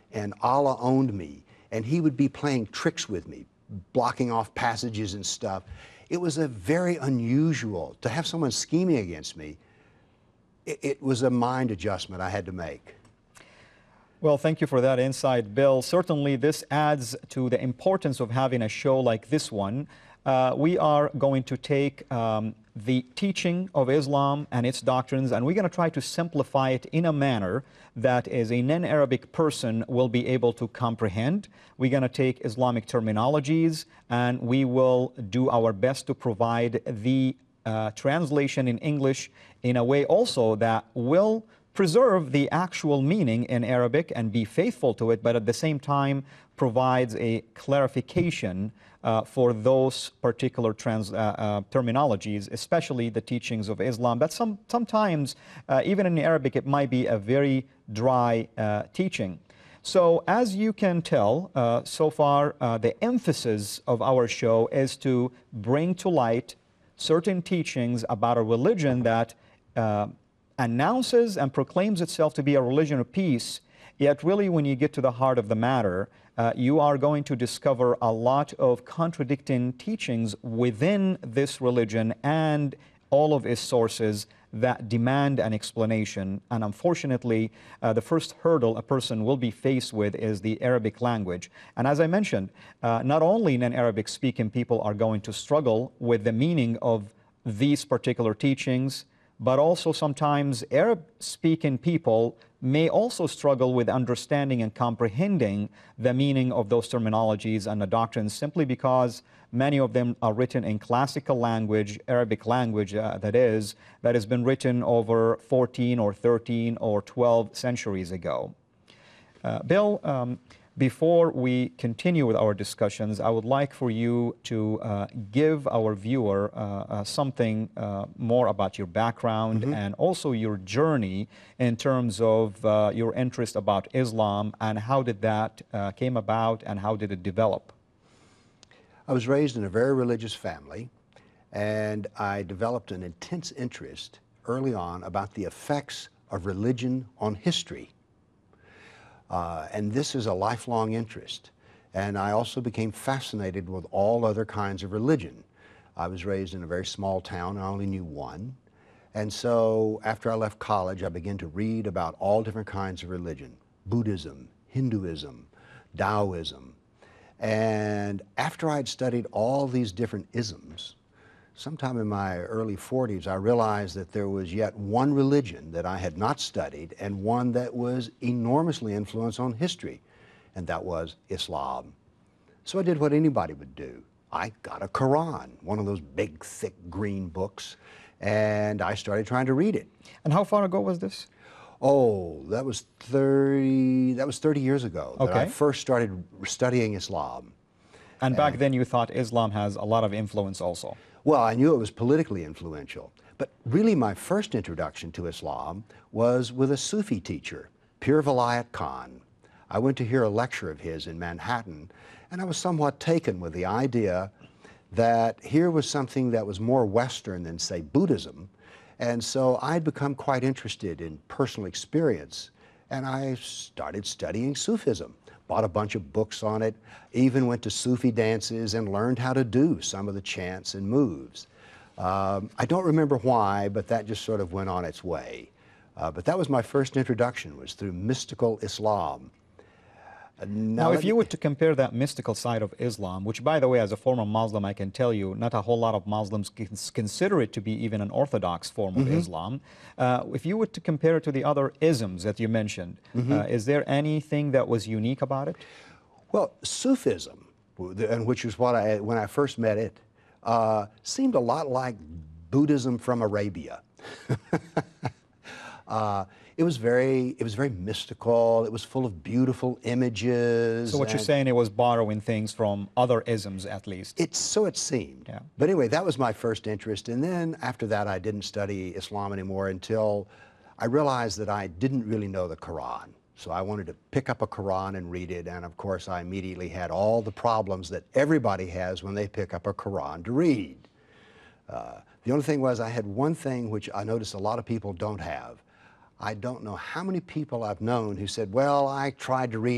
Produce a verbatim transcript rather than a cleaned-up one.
and Allah owned me, and he would be playing tricks with me, blocking off passages and stuff. It was a very unusual, to have someone scheming against me, it, it was a mind adjustment I had to make. Well, thank you for that insight, Bill. Certainly this adds to the importance of having a show like this one. Uh, we are going to take um, the teaching of Islam and its doctrines, and we're going to try to simplify it in a manner that is a non-Arabic person will be able to comprehend. We're going to take Islamic terminologies, and we will do our best to provide the uh, translation in English in a way also that will preserve the actual meaning in Arabic and be faithful to it, but at the same time provides a clarification uh, for those particular trans, uh, uh, terminologies, especially the teachings of Islam. That some, sometimes, uh, even in Arabic, it might be a very dry uh, teaching. So as you can tell, uh, so far, uh, the emphasis of our show is to bring to light certain teachings about a religion that uh, announces and proclaims itself to be a religion of peace, yet really when you get to the heart of the matter, uh, you are going to discover a lot of contradicting teachings within this religion and all of its sources that demand an explanation. And unfortunately, uh, the first hurdle a person will be faced with is the Arabic language. And as I mentioned, uh, not only non-Arabic speaking people are going to struggle with the meaning of these particular teachings, but also sometimes Arab-speaking people may also struggle with understanding and comprehending the meaning of those terminologies and the doctrines simply because many of them are written in classical language, Arabic language uh, that is, that has been written over fourteen or thirteen or twelve centuries ago. Uh, Bill, um, before we continue with our discussions, I would like for you to uh, give our viewer uh, uh, something uh, more about your background mm-hmm. and also your journey in terms of uh, your interest about Islam and how did that uh, came about and how did it develop? I was raised in a very religious family, and I developed an intense interest early on about the effects of religion on history. Uh, and this is a lifelong interest. And I also became fascinated with all other kinds of religion. I was raised in a very small town. I only knew one. And so after I left college, I began to read about all different kinds of religion: Buddhism, Hinduism, Taoism. And after I'd studied all these different isms, sometime in my early forties, I realized that there was yet one religion that I had not studied and one that was enormously influenced on history, and that was Islam. So I did what anybody would do. I got a Quran, one of those big, thick green books, and I started trying to read it. And how far ago was this? Oh, that was thirty, that was thirty years ago that okay. I first started studying Islam. And back and, then you thought Islam has a lot of influence also? Well, I knew it was politically influential, but really my first introduction to Islam was with a Sufi teacher, Pir Vilayat Khan. I went to hear a lecture of his in Manhattan, and I was somewhat taken with the idea that here was something that was more Western than, say, Buddhism, and so I'd become quite interested in personal experience, and I started studying Sufism. Bought a bunch of books on it, even went to Sufi dances and learned how to do some of the chants and moves. Um, I don't remember why, but that just sort of went on its way. Uh, but that was my first introduction, was through mystical Islam. Uh, now, now if you were to compare that mystical side of Islam, which by the way, as a former Muslim, I can tell you, not a whole lot of Muslims consider it to be even an orthodox form of mm-hmm. Islam. Uh, if you were to compare it to the other isms that you mentioned, mm-hmm. uh, is there anything that was unique about it? Well, Sufism, and which is what I, when I first met it, uh, seemed a lot like Buddhism from Arabia. uh, It was very, it was very mystical. It was full of beautiful images. So what you're saying, it was borrowing things from other isms, at least. It's so it seemed. Yeah. But anyway, that was my first interest. And then after that, I didn't study Islam anymore until I realized that I didn't really know the Quran. So I wanted to pick up a Quran and read it. And of course, I immediately had all the problems that everybody has when they pick up a Quran to read. Uh, the only thing was I had one thing which I noticed a lot of people don't have. I don't know how many people I've known who said, well, I tried to read